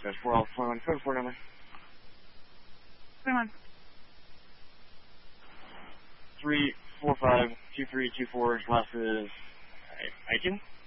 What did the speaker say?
That's 4 Alpha 21, code 4 number. 21. 3452324, last is Aiken.